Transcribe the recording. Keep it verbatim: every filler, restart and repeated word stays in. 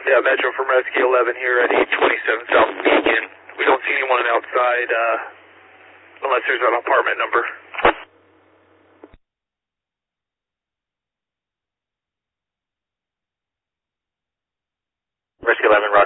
Yeah, Metro from Rescue eleven here at eight twenty-seven South Beacon. We don't see anyone outside uh, unless there's an apartment number. Rescue eleven, Roger.